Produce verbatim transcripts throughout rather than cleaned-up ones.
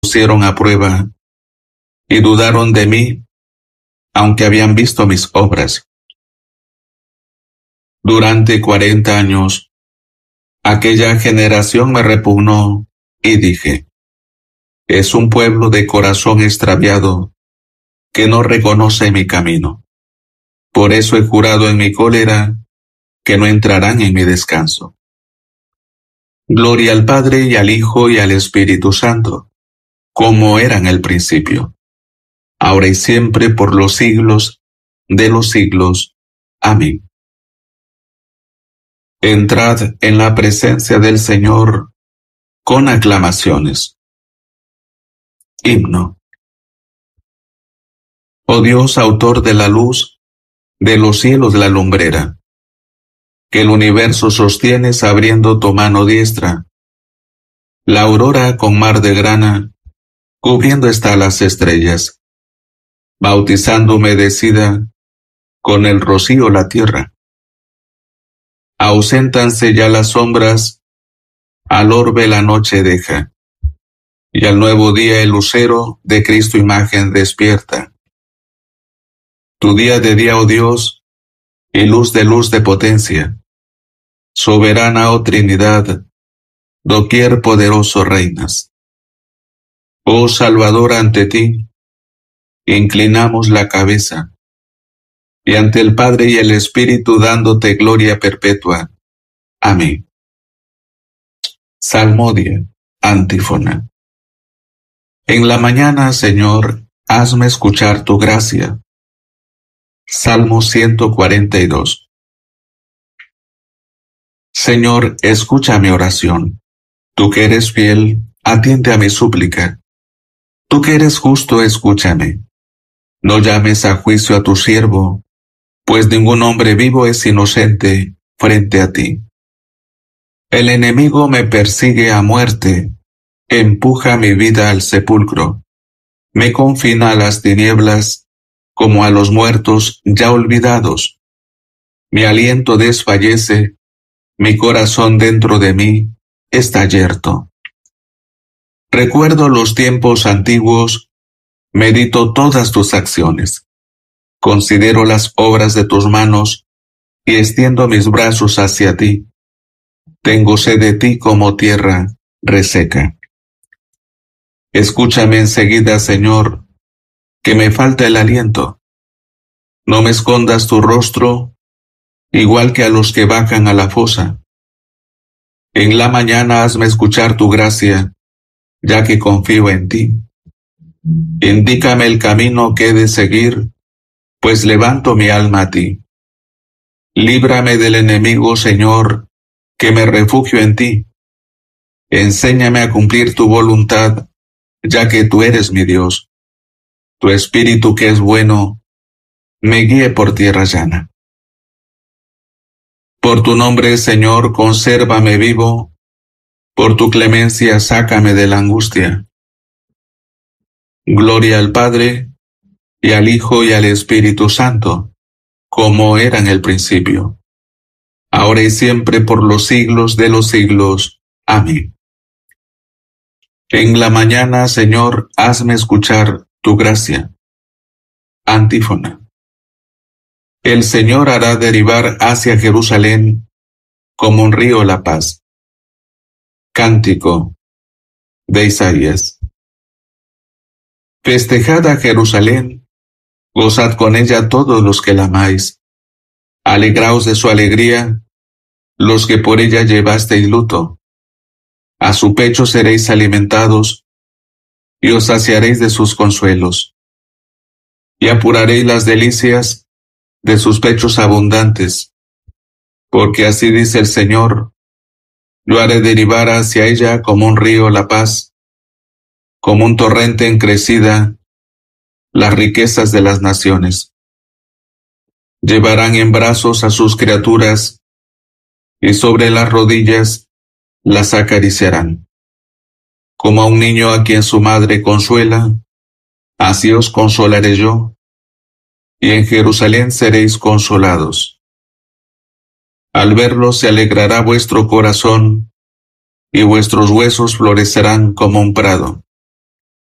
pusieron a prueba y dudaron de mí, aunque habían visto mis obras. Durante cuarenta años, aquella generación me repugnó y dije, es un pueblo de corazón extraviado que no reconoce mi camino. Por eso he jurado en mi cólera que no entrarán en mi descanso. Gloria al Padre y al Hijo y al Espíritu Santo, como era en el principio, ahora y siempre por los siglos de los siglos. Amén. Entrad en la presencia del Señor con aclamaciones. Himno. Oh Dios, autor de la luz, de los cielos la lumbrera, que el universo sostienes abriendo tu mano diestra. La aurora con mar de grana, cubriendo está las estrellas, bautizando humedecida con el rocío la tierra. Auséntanse ya las sombras, al orbe la noche deja, y al nuevo día el lucero de Cristo imagen despierta. Tu día de día, oh Dios, y luz de luz de potencia, soberana, oh Trinidad, doquier poderoso reinas. Oh Salvador, ante ti, inclinamos la cabeza, y ante el Padre y el Espíritu dándote gloria perpetua. Amén. Salmodia, antífona. En la mañana, Señor, hazme escuchar tu gracia. Salmo ciento cuarenta y dos. Señor, escucha mi oración. Tú que eres fiel, atiende a mi súplica. Tú que eres justo, escúchame. No llames a juicio a tu siervo, pues ningún hombre vivo es inocente frente a ti. El enemigo me persigue a muerte, empuja mi vida al sepulcro, me confina a las tinieblas como a los muertos ya olvidados. Mi aliento desfallece, mi corazón dentro de mí está yerto. Recuerdo los tiempos antiguos, medito todas tus acciones, considero las obras de tus manos y extiendo mis brazos hacia ti. Tengo sed de ti como tierra reseca. Escúchame enseguida, Señor, que me falta el aliento. No me escondas tu rostro, igual que a los que bajan a la fosa. En la mañana hazme escuchar tu gracia, ya que confío en ti. Indícame el camino que he de seguir, pues levanto mi alma a ti. Líbrame del enemigo, Señor, que me refugio en ti. Enséñame a cumplir tu voluntad, ya que tú eres mi Dios. Tu espíritu que es bueno, me guíe por tierra llana. Por tu nombre, Señor, consérvame vivo, por tu clemencia sácame de la angustia. Gloria al Padre, y al Hijo y al Espíritu Santo, como era en el principio, ahora y siempre por los siglos de los siglos. Amén. En la mañana, Señor, hazme escuchar tu gracia. Antífona. El Señor hará derivar hacia Jerusalén como un río la paz. Cántico de Isaías. Festejad a Jerusalén, gozad con ella todos los que la amáis. Alegraos de su alegría, los que por ella llevasteis luto. A su pecho seréis alimentados, y os saciaréis de sus consuelos. Y apuraréis las delicias de sus pechos abundantes. Porque así dice el Señor, yo haré derivar hacia ella como un río la paz, como un torrente en crecida, las riquezas de las naciones. Llevarán en brazos a sus criaturas, y sobre las rodillas las acariciarán. Como a un niño a quien su madre consuela, así os consolaré yo, y en Jerusalén seréis consolados. Al verlo se alegrará vuestro corazón, y vuestros huesos florecerán como un prado.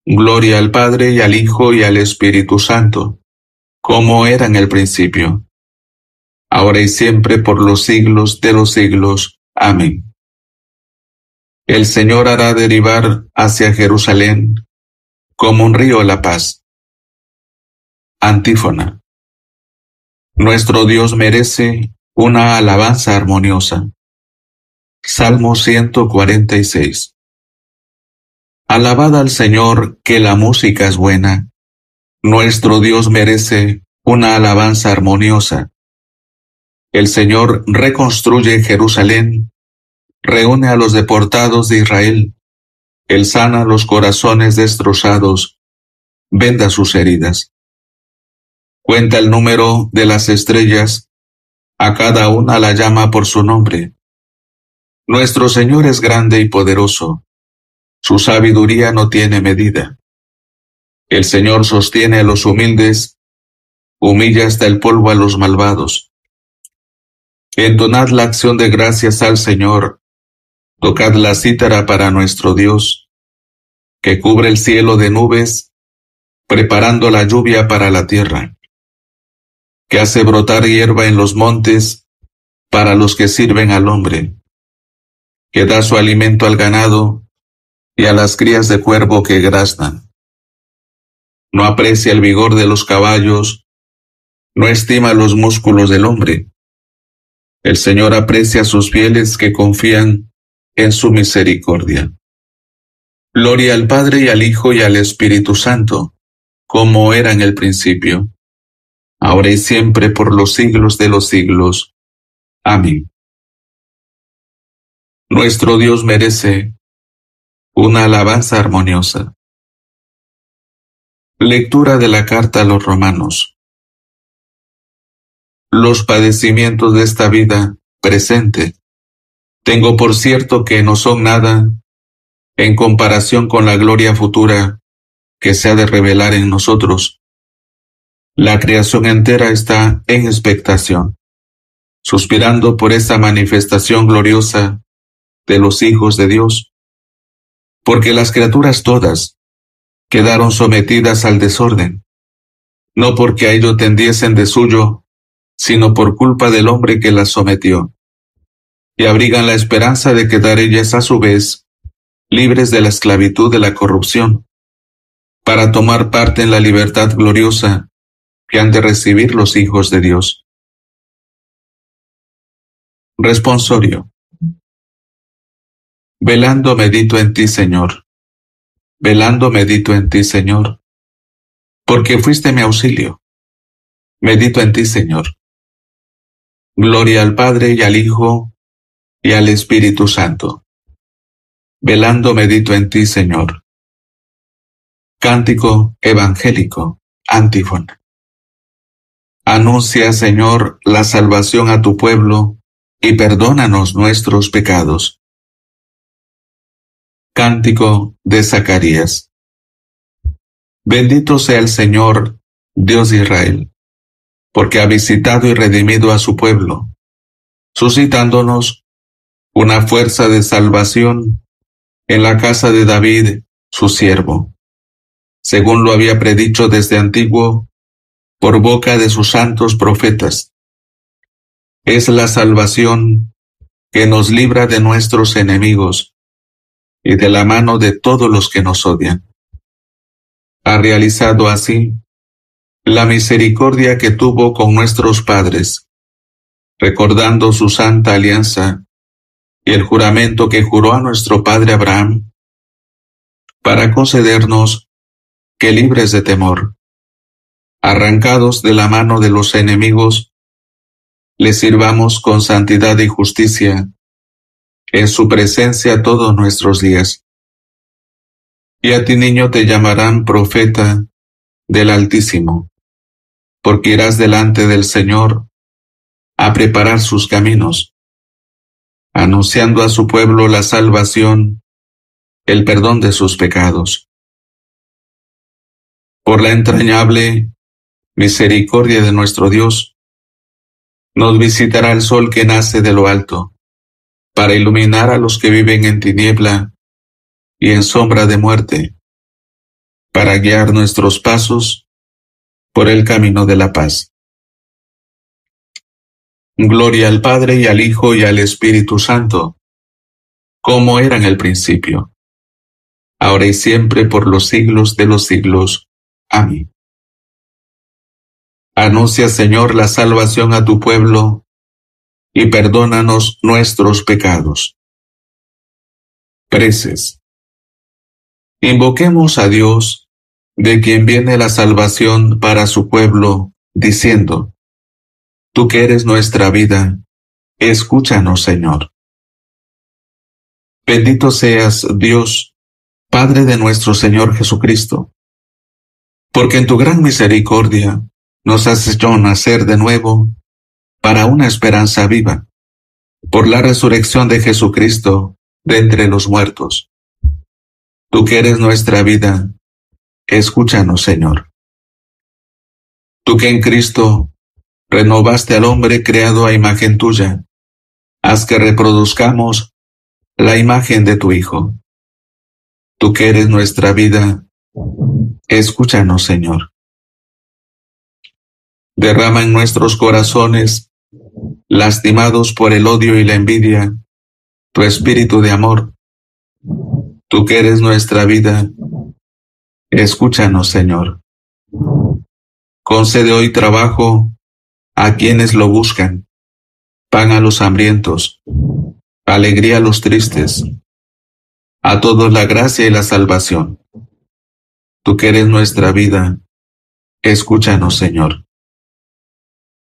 Gloria al Padre, y al Hijo, y al Espíritu Santo, como era en el principio, ahora y siempre, por los siglos de los siglos. Amén. El Señor hará derivar hacia Jerusalén como un río la paz. Antífona. Nuestro Dios merece una alabanza armoniosa. Salmo ciento cuarenta y seis. Alabad al Señor, que la música es buena. Nuestro Dios merece una alabanza armoniosa. El Señor reconstruye Jerusalén, reúne a los deportados de Israel. Él sana los corazones destrozados, venda sus heridas. Cuenta el número de las estrellas, a cada una la llama por su nombre. Nuestro Señor es grande y poderoso, su sabiduría no tiene medida. El Señor sostiene a los humildes, humilla hasta el polvo a los malvados. Entonad la acción de gracias al Señor, tocad la cítara para nuestro Dios, que cubre el cielo de nubes, preparando la lluvia para la tierra, que hace brotar hierba en los montes para los que sirven al hombre, que da su alimento al ganado y a las crías de cuervo que graznan. No aprecia el vigor de los caballos, no estima los músculos del hombre. El Señor aprecia a sus fieles que confían en su misericordia. Gloria al Padre, y al Hijo, y al Espíritu Santo, como era en el principio, ahora y siempre, por los siglos de los siglos. Amén. Nuestro Dios merece una alabanza armoniosa. Lectura de la carta a los Romanos. Los padecimientos de esta vida presente, tengo por cierto que no son nada en comparación con la gloria futura que se ha de revelar en nosotros. La creación entera está en expectación, suspirando por esa manifestación gloriosa de los hijos de Dios, porque las criaturas todas quedaron sometidas al desorden, no porque a ello tendiesen de suyo, sino por culpa del hombre que las sometió, y abrigan la esperanza de quedar ellas a su vez libres de la esclavitud de la corrupción, para tomar parte en la libertad gloriosa que han de recibir los hijos de Dios. Responsorio. Velando medito en ti, Señor. Velando medito en ti, Señor, porque fuiste mi auxilio. Medito en ti, Señor. Gloria al Padre, y al Hijo, y al Espíritu Santo. Velando medito en ti, Señor. Cántico evangélico, antífona. Anuncia, Señor, la salvación a tu pueblo, y perdónanos nuestros pecados. Cántico de Zacarías. Bendito sea el Señor, Dios de Israel, porque ha visitado y redimido a su pueblo, suscitándonos una fuerza de salvación en la casa de David, su siervo, según lo había predicho desde antiguo por boca de sus santos profetas. Es la salvación que nos libra de nuestros enemigos y de la mano de todos los que nos odian. Ha realizado así la misericordia que tuvo con nuestros padres, recordando su santa alianza y el juramento que juró a nuestro padre Abraham, para concedernos que, libres de temor, arrancados de la mano de los enemigos, le sirvamos con santidad y justicia en su presencia todos nuestros días. Y a ti, niño, te llamarán profeta del Altísimo, porque irás delante del Señor a preparar sus caminos, anunciando a su pueblo la salvación, el perdón de sus pecados. Por la entrañable misericordia de nuestro Dios, nos visitará el sol que nace de lo alto, para iluminar a los que viven en tiniebla y en sombra de muerte, para guiar nuestros pasos por el camino de la paz. Gloria al Padre y al Hijo y al Espíritu Santo, como era en el principio, ahora y siempre por los siglos de los siglos. Amén. Anuncia, Señor, la salvación a tu pueblo y perdónanos nuestros pecados. Preces. Invoquemos a Dios, de quien viene la salvación para su pueblo, diciendo: Tú que eres nuestra vida, escúchanos, Señor. Bendito seas, Dios, Padre de nuestro Señor Jesucristo, porque en tu gran misericordia nos has hecho nacer de nuevo para una esperanza viva, por la resurrección de Jesucristo de entre los muertos. Tú que eres nuestra vida, escúchanos, Señor. Tú que en Cristo renovaste al hombre creado a imagen tuya, haz que reproduzcamos la imagen de tu Hijo. Tú que eres nuestra vida, escúchanos, Señor. Derrama en nuestros corazones, lastimados por el odio y la envidia, tu espíritu de amor. Tú que eres nuestra vida, escúchanos, Señor. Concede hoy trabajo a quienes lo buscan, pan a los hambrientos, alegría a los tristes, a todos la gracia y la salvación. Tú que eres nuestra vida, escúchanos, Señor.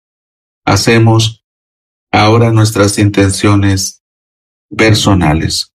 Hacemos ahora nuestras intenciones personales.